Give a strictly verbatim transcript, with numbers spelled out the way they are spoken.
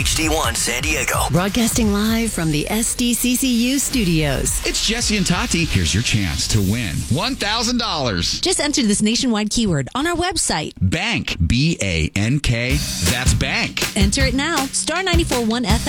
H D one San Diego. Broadcasting live from the S D C C U studios. It's Jesse and Tati. Here's your chance to win one thousand dollars. Just enter this nationwide keyword on our website. Bank. B A N K. That's bank. Enter it now. Star ninety-four point one F M.